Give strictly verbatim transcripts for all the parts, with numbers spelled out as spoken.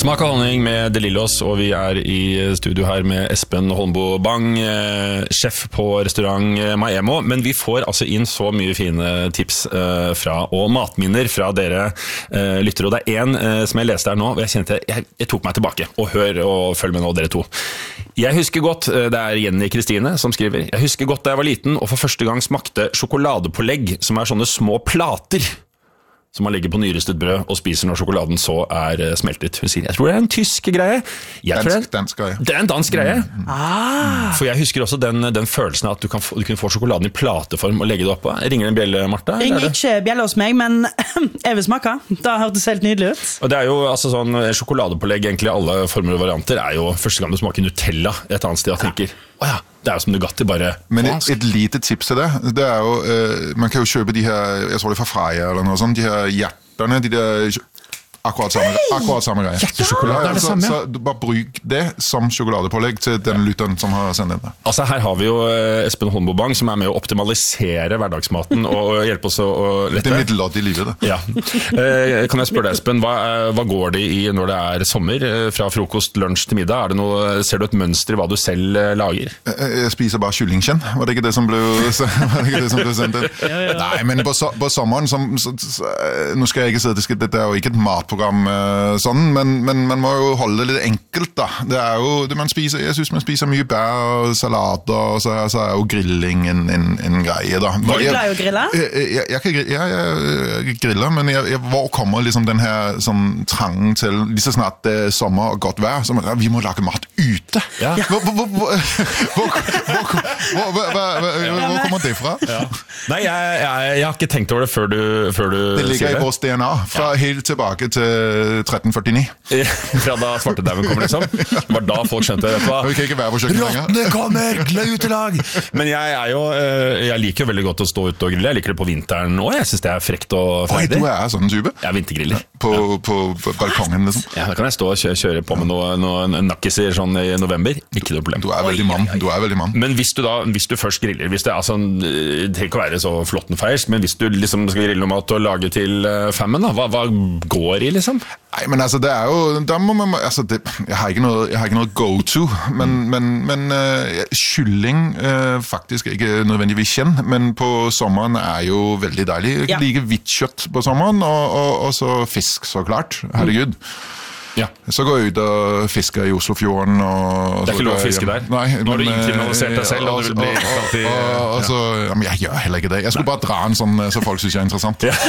Smak av honning med De Lillos, og vi er i studio her med Espen Holmboe Bang, eh, sjef på restaurant Maemo, men vi får altså inn så mye fine tips eh, fra, og matminner fra dere eh, lyttere, og det er en eh, som jeg leste her nå, og jeg kjente, jeg, jeg tok meg tilbake, og hør og følg med nå dere to. Jeg husker godt, det er Jenny Kristine som skriver, jeg husker godt da jeg var liten, og for første gang smakte sjokoladepålegg, som er sånne små plater, som man legger på nyristet brød og spiser når sjokoladen så er smeltet. Hun sier, jeg tror det er en tysk greie. Jeg dansk, tror det, dansk greie. Det er en dansk greie. Mm. Ah. For jeg husker også den, den følelsen av at du, kan få, du kunne få sjokoladen i plateform og legge det oppå. Ringer en bjelle, Martha? Ringer ikke bjelle hos meg, men jeg vil smake. Det hørtes helt nydelig ut. Og det er jo altså sånn, sjokoladepålegg, egentlig alle former og varianter, er jo første gang du smaker Nutella et annet sted, og tenker, åja, det er jo som Nugatti, bare Men et, et lite tips til det, det er jo, øh, man kan jo kjøpe de her, jeg tror det er fra Freia eller noe sånt, de her hjerterne, de der akkurat samme, akkurat samme greie. Hjertesjokolade, er det samme? Så, så bare bruk det som sjokoladepålegg til den lytteren som har sendt inn det. Altså her har vi jo Espen Holmboe Bang, som er med å optimalisere hverdagsmaten og hjelpe oss å lette. Det er middelådd i livet, det. Ja. Eh, kan jeg spørre deg, Espen, hva, hva går det i når det er sommer? Fra frokost, lunsj til middag? Er det noe, ser du et mønster i hva du selv lager? Jeg, jeg spiser bare kyllingkjønn. Var det ikke det som ble, var det ikke det som ble sendt inn? ja, ja. Nei, men på, so, på sommeren, som, så, så, nå skal jeg ikke si at dette er jo ikke et matprogram, sånn, men, men man må jo holde det litt enkelt da. Det er jo, det man spiser, jeg synes man spiser mye bær og salater, og så, så er jo grilling en, en, en greie da. Var du glad i å grille? Jeg, jeg, jeg, jeg, jeg, jeg griller, men jeg, jeg, hvor kommer liksom den her sånn, trangen til, lige så snart det er sommer og godt vær, så man, ja, vi må lage mat ute. Ja. Hvor, hvor, hvor, hvor, hvor, hvor, hvor, hvor kommer det fra? Ja. Nei, jeg, jeg, jeg har ikke tenkt over det før du, før du det ligger i vårt D N A, fra ja. helt tilbake til tretten førtini. Fra da svartedauden kommer liksom. Det var da folk skjønte, vet du hva? Vi kan ikke være på kjøkken lenger. Rottene kommer, gløy ut i lag! Men jeg er jo, jeg liker jo veldig godt å stå ute og grille. Jeg liker det på vinteren også. Jeg synes det er frekt og ferdig. Oi, du er sånn type? Jeg er vintergriller. På, ja. på, på balkongen liksom? Ja, da kan jeg stå og kjøre, kjøre på med noen noe nakkiser sånn i november. Ikke noe problem. Du er veldig mann. Du er veldig mann. Men hvis du da, hvis du først griller, hvis det er altså, det trenger ikke å være så flottenfeiersk, men hvis du liksom skal grille noe mat og lage til femmen da, hva, hva går i liksom? Nei, men altså, det er jo, da må man, altså, det, jeg har ikke noe, jeg har ikke noe go-to, men, men, men uh, kylling uh, faktisk ikke nødvendigvis kjenn, men på sommeren er jo veldig deilig. Jeg ja. liker hvitt kjøtt på sommeren, og, og, og så fisk, så klart. Herregud. Ja. Så går jeg ut og fisker i Oslofjorden. Og, det er ikke lov å fiske der? Nei. Nå har du inkriminalisert deg selv, og, og du vil bli kalt i... Og, og så, ja, men jeg gjør heller ikke det. Jeg skulle bare dra en sånn, så folk synes jeg er interessant. Ja.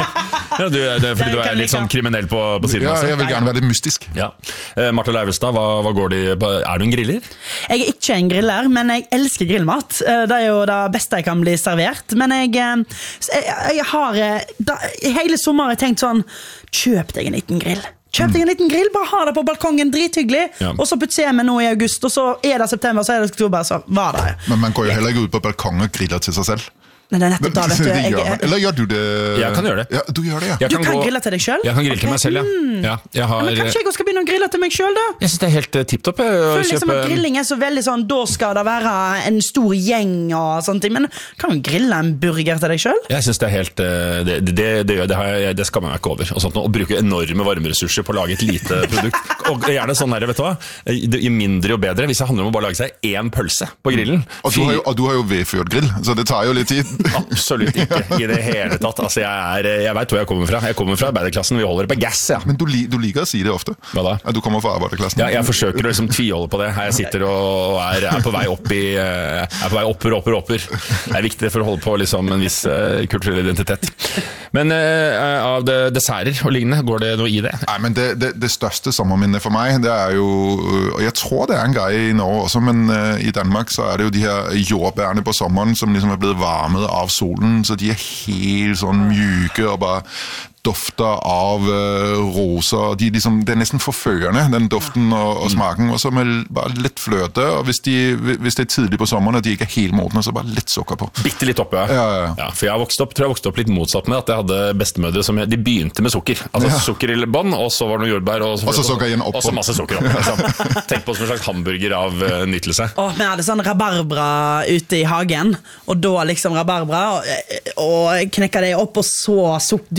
Ja, du, det er fordi du er litt sånn kriminell på, på siden. Ja, jeg vil gjerne være litt mystisk. Ja. Eh, Martha Leivestad, hva, hva går det i? Er du en griller? Jeg er ikke en griller, men jeg elsker grillmat. Det er jo det beste jeg kan bli servert. Men jeg, jeg, jeg har da, hele sommeren tenkt sånn, kjøp deg en liten grill. Kjøp deg en liten grill, bare ha det på balkongen, drithyggelig. Ja. Og så putter jeg med nå i august, og så er det september, så er det oktober, så var det. Men man går jo heller ikke ut på balkongen og griller til seg selv. Nei, det er nettopp da, vet du. Jeg, jeg, Eller gjør du det? Jeg kan gjøre det. Ja, du gjør det, ja. Du kan gå, grille til deg selv? Jeg kan grille okay. til meg selv, ja. ja jeg har, men kanskje jeg også skal begynne å grille til meg selv, da? Jeg synes det er helt uh, tipptopp. Jeg føler liksom at grilling er så veldig sånn, da skal det være en stor gjeng og sånne ting, men kan du grille en burger til deg selv? Jeg synes det er helt, uh, det, det, det, det, det, har jeg, det skammer jeg ikke over. Og sånt, å bruke enorme varmeressurser på å lage et lite produkt. Og gjerne sånn her, vet du hva? Jo mindre jo bedre, hvis det handler om å bare lage seg en pølse på grillen. Og du har jo, og du har jo vedført grill, så det tar jo litt tid. Absolutt ikke i det hele tatt. Altså, jeg, er, jeg vet hvor jeg kommer fra. Jeg kommer fra arbeiderklassen, vi holder det på gass, ja. Men du, du liker å si det ofte. Hva da? At du kommer fra arbeiderklassen. Ja, jeg forsøker å liksom tviholde på det. Jeg sitter og er, er på vei opp i er på vei opper, opper, opper. Det er viktig for å holde på liksom, en viss uh, kulturell identitet. Men uh, av det, desserter og lignende, går det noe i det? Nei, men det, det, det største sommerminnet for meg, det er jo, og jeg tror det er en greie i Norge også, men uh, i Danmark så er det jo de her jordbærene på sommeren, som liksom er blevet varmet av solen, så de er helt sånn mjuke og bare dofter av uh, roser. De, liksom, det er nesten forførende, den doften og, og smaken, og så med bare litt fløte, og hvis, de, hvis det er tidlig på sommeren, og de ikke er helt modne, så bare litt sukker på. Bitte litt oppe, ja. Ja, ja. Ja, for jeg har vokst opp, tror jeg vokste opp litt motsatt med at jeg hadde bestemødre som, de begynte med sukker. Altså ja. Sukker i bånd, og så var det noe jordbær, og så, og så sukker igjen opp. Og så masse sukker opp. Liksom. Tenk på som en slags hamburger av uh, nytelse. Åh, men jeg hadde sånn rabarbra ute i hagen, og da liksom rabarbra, og, og knekka det opp, og så dyppa det i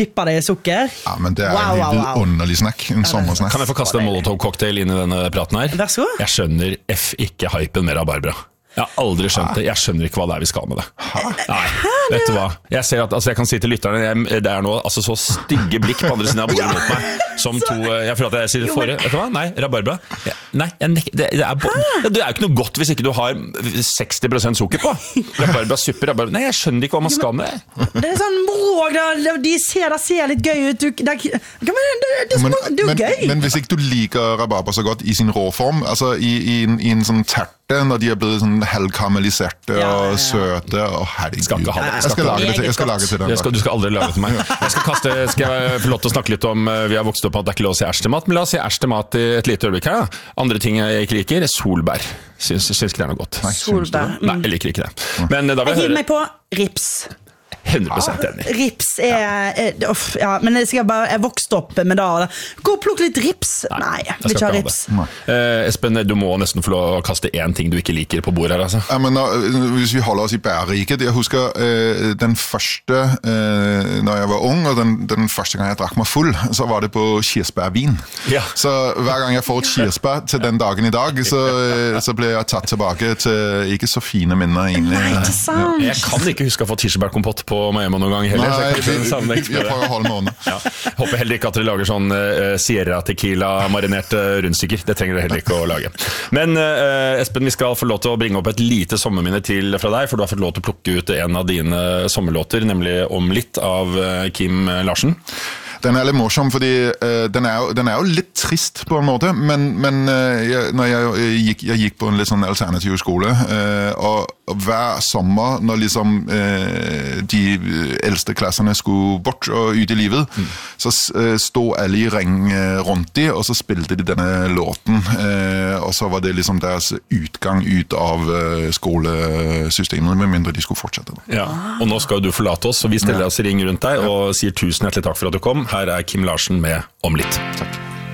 sukker. Ja, men det er wow, en wow, wow. vidunderlig snack, en sommersnack. Kan jeg få kaste en Molotov-cocktail inn i denne praten her? Vær så god. Jeg skjønner F ikke hypen med rabarbra. Jeg har aldri skjønt det. Jeg skjønner ikke hva det er vi skal med det. Nei, vet du hva? Jeg ser at, altså jeg kan si til lytterne, jeg, det er nå altså, så stygge blikk på andre siden av bordet mot meg, som to, jeg føler at jeg sier det forrige. Vet du hva? Nei, rabarbra. Ja, nei, jeg, det, det, er, det er jo ikke noe godt hvis ikke du har seksti prosent sukker på. Rabarbra, suppe, rabarbra. Nei, jeg skjønner ikke hva man skal med det. Det er sånn mråg, de ser, det ser litt gøy ut. Du, det, det, det, det, men, det er jo gøy. Men, men hvis ikke du liker rabarbra så godt i sin råform, altså i, i, en, i en sånn tert, når de er blevet sånn halvkaramelliserte ja, og søte og herregud. Skal ikke ha det. Jeg skal lage det til, jeg skal lage til den. Skal, du skal aldri lage det til meg. Jeg skal, kaste, skal jeg få lov til å snakke litt om, vi har vokst opp på at det er ikke lov å si æsj til mat, men la oss si æsj til mat i et lite øyeblikk her. Da. Andre ting jeg ikke liker, solbær. Syns, syns ikke det er noe godt. Nei, solbær. Nei, jeg liker ikke det. Men da vil jeg, jeg hiver meg på rips. hundre prosent enig. Ja, rips er, er off, ja, men jeg skal bare, jeg vokste opp med det. Gå og plukk litt rips. Nei, Nei jeg vil ikke ha rips. Uh, Espen, du må nesten få lov å kaste én ting du ikke liker på bordet her, altså. Ja, men når, hvis vi holder oss i bæreriket, jeg husker uh, den første, uh, når jeg var ung, og den, den første gang jeg drakk meg full, så var det på kirsebærvin. Ja. Så hver gang jeg får et kirsebær til den dagen i dag, så, så ble jeg tatt tilbake til ikke så fine minner, egentlig. Nei, ikke sant. Jeg kan ikke huske å ha fått kirsebærkompott på Miami noen gang heller. Nei, vi, vi, vi prøver å holde med hånden. Ja. Håper heller ikke at dere lager sånn uh, Sierra Tequila marinerte rundstykker. Det trenger dere heller ikke å lage. Men uh, Espen, vi skal få lov til å bringe opp et lite sommerminne til fra deg, for du har fått lov til å plukke ut en av dine sommerlåter, nemlig Om litt av uh, Kim Larsen. Den er litt morsom, fordi uh, den, er jo, den er jo litt trist på en måte, men, men uh, jeg, når jeg, jeg, gikk, jeg gikk på en litt sånn alternativ skole, uh, og, og hver sommer, når liksom uh, de eldste klassene skulle bort og ut i livet, mm. så uh, stod alle i ring uh, rundt de, og så spilte de denne låten, uh, og så var det liksom deres utgang ut av uh, skolesystemet, med mindre de skulle fortsette. Ja, og nå skal du forlate oss, og vi stiller oss i ring rundt deg, og sier tusen hjertelig takk for at du kom. Her er Kim Larsen med Om litt. Takk.